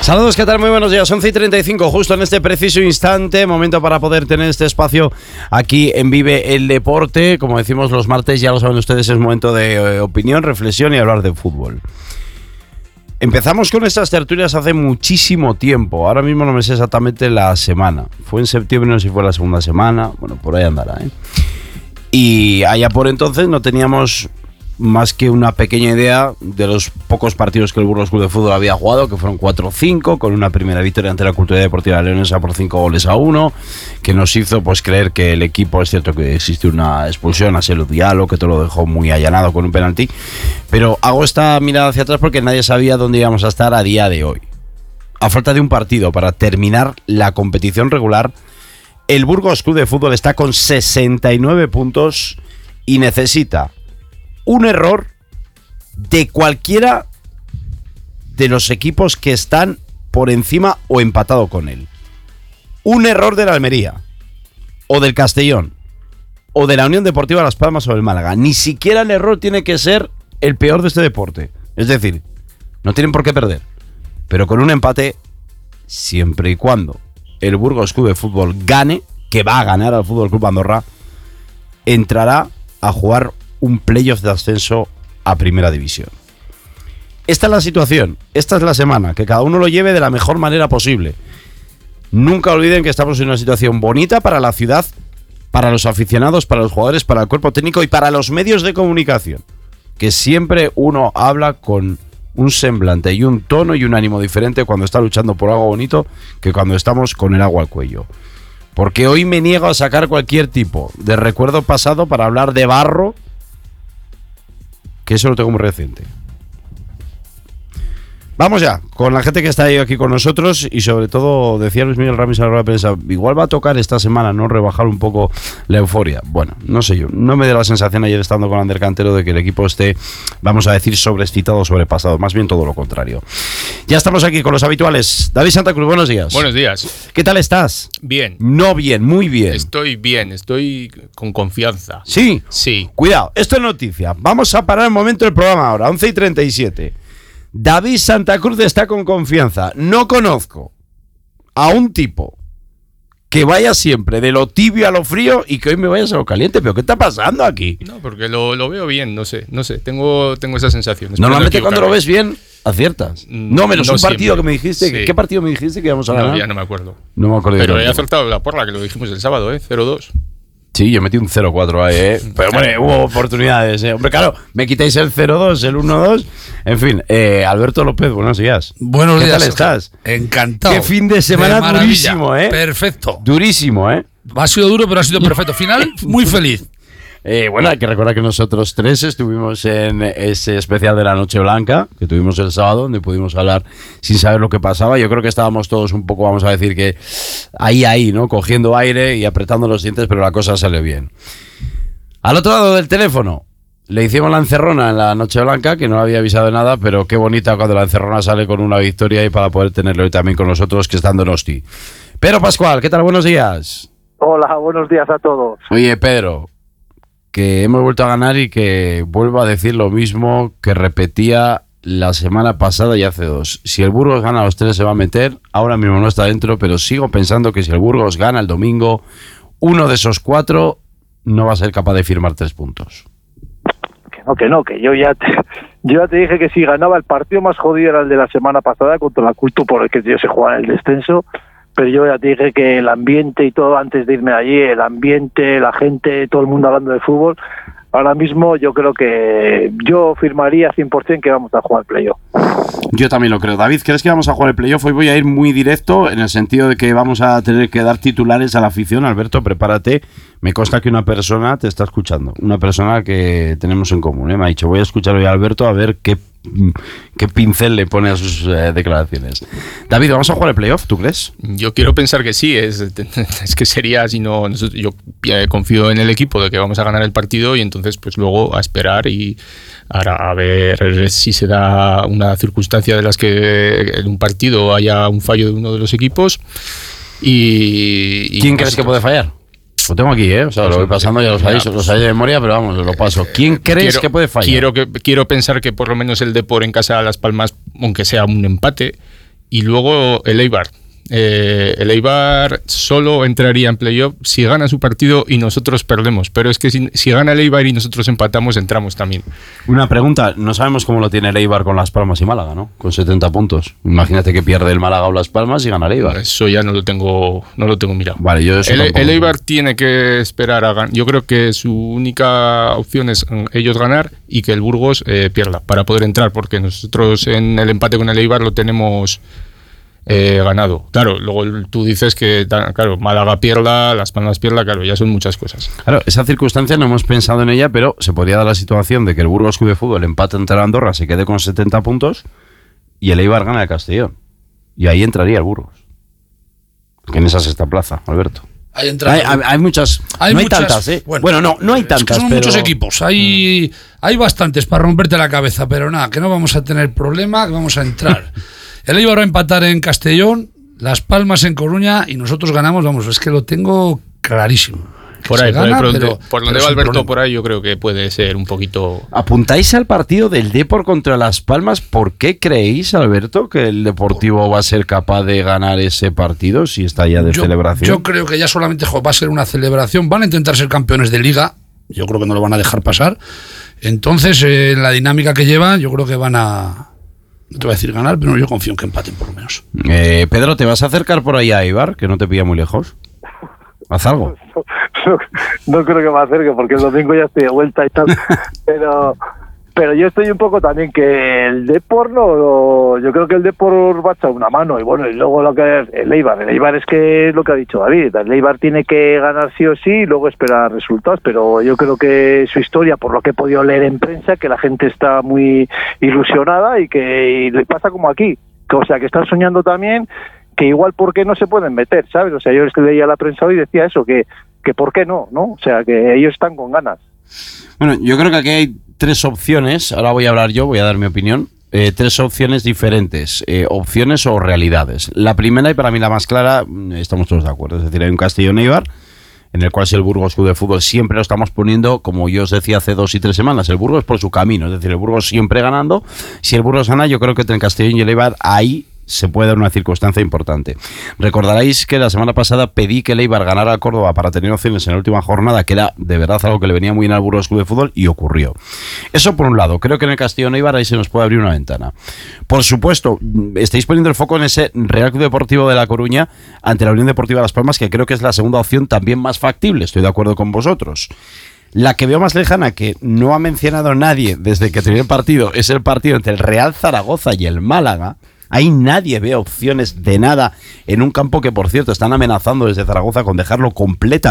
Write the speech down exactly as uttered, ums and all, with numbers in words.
Saludos, ¿qué tal? Muy buenos días, once y treinta y cinco, justo en este preciso instante, momento para poder tener este espacio aquí en Vive el Deporte. Como decimos los martes, ya lo saben ustedes, es momento de eh, opinión, reflexión y hablar de fútbol. Empezamos con estas tertulias hace muchísimo tiempo, ahora mismo no me sé exactamente la semana. Fue en septiembre, no sé si fue la segunda semana, bueno, por ahí andará, ¿eh? Y allá por entonces no teníamos más que una pequeña idea de los pocos partidos que el Burgos Club de Fútbol había jugado, que fueron cuatro cinco, con una primera victoria ante la Cultura Deportiva Leonesa por cinco goles a uno, que nos hizo pues creer que el equipo, es cierto que existe una expulsión a Selu Diallo, que todo lo dejó muy allanado con un penalti, pero hago esta mirada hacia atrás porque nadie sabía dónde íbamos a estar a día de hoy. A falta de un partido para terminar la competición regular, el Burgos Club de Fútbol está con sesenta y nueve puntos y necesita un error de cualquiera de los equipos que están por encima o empatado con él. Un error de la Almería, o del Castellón, o de la Unión Deportiva Las Palmas o del Málaga. Ni siquiera el error tiene que ser el peor de este deporte. Es decir, no tienen por qué perder. Pero con un empate, siempre y cuando el Burgos Club de Fútbol gane, que va a ganar al Fútbol Club Andorra, entrará a jugar un playoff de ascenso a Primera División. Esta es la situación, esta es la semana, que cada uno lo lleve de la mejor manera posible. Nunca olviden que estamos en una situación bonita para la ciudad, para los aficionados, para los jugadores, para el cuerpo técnico y para los medios de comunicación, que siempre uno habla con un semblante y un tono y un ánimo diferente cuando está luchando por algo bonito que cuando estamos con el agua al cuello. Porque hoy me niego a sacar cualquier tipo de recuerdo pasado para hablar de barro, que eso lo tengo muy reciente. Vamos ya, con la gente que está ahí aquí con nosotros y sobre todo, decía Luis Miguel Ramis a la rueda de prensa, igual va a tocar esta semana, ¿no?, rebajar un poco la euforia. Bueno, no sé yo, no me dio la sensación ayer estando con Ander Cantero de que el equipo esté, vamos a decir, sobreexcitado o sobrepasado, más bien todo lo contrario. Ya estamos aquí con los habituales. David Santa Cruz, buenos días. Buenos días. ¿Qué tal estás? Bien. No bien, muy bien. Estoy bien, estoy con confianza. ¿Sí? Sí. Cuidado, esto es noticia. Vamos a parar un momento el programa ahora, once y treinta y siete. David Santa Cruz está con confianza. No conozco a un tipo que vaya siempre de lo tibio a lo frío y que hoy me vayas a lo caliente. ¿Pero qué está pasando aquí? No, porque lo, lo veo bien, no sé, no sé, tengo, tengo esa sensación. Normalmente no cuando lo ves bien, aciertas. No, menos no un partido siempre. que me dijiste. Sí. ¿Qué partido me dijiste que íbamos a ganar? No, ya no me acuerdo. No me acuerdo. Pero he acertado la porra, que lo dijimos el sábado, ¿eh? cero dos. Sí, yo metí un cero cuatro ahí, ¿eh? Pero, hombre, hubo oportunidades, ¿eh? Hombre, claro, me quitáis el cero dos, el uno dos. En fin, eh, Alberto López, buenos días. Buenos ¿Qué días. tal estás? Encantado. Qué fin de semana de durísimo, ¿eh? Perfecto. Durísimo, ¿eh? Ha sido duro, pero ha sido perfecto. Final, muy feliz. Eh, bueno, hay que recordar que nosotros tres estuvimos en ese especial de la Noche Blanca, que tuvimos el sábado, donde pudimos hablar sin saber lo que pasaba. Yo creo que estábamos todos un poco, vamos a decir que ahí, ahí, ¿no? Cogiendo aire y apretando los dientes, pero la cosa salió bien. Al otro lado del teléfono, le hicimos la encerrona en la Noche Blanca, que no había avisado de nada, pero qué bonita cuando la encerrona sale con una victoria y para poder tenerlo hoy también con nosotros, que está en Donosti. Pedro Pascual, ¿qué tal? Buenos días. Hola, buenos días a todos. Oye, Pedro, que hemos vuelto a ganar y que vuelvo a decir lo mismo que repetía la semana pasada y hace dos. Si el Burgos gana a los tres se va a meter, ahora mismo no está dentro, pero sigo pensando que si el Burgos gana el domingo, uno de esos cuatro no va a ser capaz de firmar tres puntos. Que no, que no, que yo ya te, yo ya te dije que si ganaba el partido más jodido era el de la semana pasada contra la Culto, por el que yo se jugaba en el descenso. Pero yo ya te dije que el ambiente y todo, antes de irme allí, el ambiente, la gente, todo el mundo hablando de fútbol, ahora mismo yo creo que yo firmaría cien por ciento que vamos a jugar el playoff. Yo también lo creo. David, ¿crees que vamos a jugar el playoff? Hoy voy a ir muy directo en el sentido de que vamos a tener que dar titulares a la afición. Alberto, prepárate. Me consta que una persona te está escuchando, una persona que tenemos en común, ¿eh? Me ha dicho, voy a escuchar hoy a Alberto a ver qué, qué pincel le pone a sus eh, declaraciones. David, ¿vamos a jugar el playoff? ¿Tú crees? Yo quiero pensar que sí, es, es que sería, si no, yo confío en el equipo de que vamos a ganar el partido y entonces pues luego a esperar y ahora a ver si se da una circunstancia de las que en un partido haya un fallo de uno de los equipos y... y ¿Quién crees que puede fallar? Lo tengo aquí, ¿eh? O sea, lo voy pasando, ya lo sabéis, lo sabéis de memoria, pero vamos, lo paso. ¿Quién crees quiero, que puede fallar? Quiero, que, quiero pensar que por lo menos el Depor en casa a Las Palmas, aunque sea un empate, y luego el Eibar. Eh, el Eibar solo entraría en playoff si gana su partido y nosotros perdemos, pero es que si, si gana el Eibar y nosotros empatamos, entramos también. Una pregunta, no sabemos cómo lo tiene el Eibar con Las Palmas y Málaga, ¿no? Con setenta puntos. Imagínate que pierde el Málaga o Las Palmas y gana el Eibar. Eso ya no lo tengo, no lo tengo mirado. Vale, yo eso el, tampoco. el Eibar tiene que esperar a ganar. Yo creo que su única opción es ellos ganar y que el Burgos eh, pierda para poder entrar, porque nosotros en el empate con el Eibar lo tenemos Eh, ganado. Claro, luego tú dices que, claro, Málaga pierda, Las Palmas pierda, claro, ya son muchas cosas. Claro, esa circunstancia no hemos pensado en ella, pero se podría dar la situación de que el Burgos Club de Fútbol empate ante la Andorra, se quede con setenta puntos y el Eibar gana el Castellón. Y ahí entraría el Burgos. En esa sexta plaza, Alberto. Hay, hay, hay, hay muchas. Hay no hay muchas, tantas, ¿eh? Bueno, bueno no, no hay tantas. Es que son pero... muchos equipos. Hay, hay bastantes para romperte la cabeza, pero nada, que no vamos a tener problema, que vamos a entrar. El Eibar va a empatar en Castellón, Las Palmas en Coruña y nosotros ganamos, vamos, es que lo tengo clarísimo. Por ahí, gana, por, ahí, por pero, donde, por donde pero va Alberto, problema. por ahí yo creo que puede ser un poquito... ¿Apuntáis al partido del Depor contra Las Palmas? ¿Por qué creéis, Alberto, que el Deportivo va a ser capaz de ganar ese partido si está ya de yo, celebración? Yo creo que ya solamente jo, va a ser una celebración. Van a intentar ser campeones de Liga. Yo creo que no lo van a dejar pasar. Entonces, eh, en la dinámica que llevan, yo creo que van a... No te voy a decir ganar, pero yo confío en que empaten por lo menos. Eh, Pedro, ¿te vas a acercar por ahí a Eibar, que no te pilla muy lejos? Haz algo. No, no, no creo que me acerque porque el domingo ya estoy de vuelta y tal, pero pero yo estoy un poco también que el Depor no, yo creo que el Depor va a echar una mano y bueno, y luego lo que es el Eibar, el Eibar es que es lo que ha dicho David, el Eibar tiene que ganar sí o sí y luego esperar resultados, pero yo creo que su historia, por lo que he podido leer en prensa, que la gente está muy ilusionada y que y le pasa como aquí, que, o sea, que están soñando también que igual por qué no se pueden meter, ¿sabes? O sea, yo leía la prensa hoy y decía eso, que, que por qué no, ¿no? O sea, que ellos están con ganas. Bueno, yo creo que aquí hay tres opciones, ahora voy a hablar yo, voy a dar mi opinión, eh, tres opciones diferentes, eh, opciones o realidades. La primera y para mí la más clara, estamos todos de acuerdo, es decir, hay un Castellón Eibar, en el cual si el Burgos Club de Fútbol siempre lo estamos poniendo, como yo os decía hace dos y tres semanas, el Burgos por su camino, es decir, el Burgos siempre ganando, si el Burgos gana, yo creo que entre el Castellón y el Eibar ahí se puede dar una circunstancia importante. Recordaréis que la semana pasada pedí que el Eibar ganara al Córdoba para tener opciones en la última jornada, que era de verdad algo que le venía muy bien al Burgos Club de Fútbol, y ocurrió. Eso por un lado, creo que en el Castellón Eibar ahí se nos puede abrir una ventana. Por supuesto, estáis poniendo el foco en ese Real Club Deportivo de La Coruña ante la Unión Deportiva Las Palmas, que creo que es la segunda opción también más factible, estoy de acuerdo con vosotros. La que veo más lejana, que no ha mencionado nadie desde que terminó el partido, es el partido entre el Real Zaragoza y el Málaga. Ahí nadie ve opciones de nada en un campo que, por cierto, están amenazando desde Zaragoza con dejarlo completamente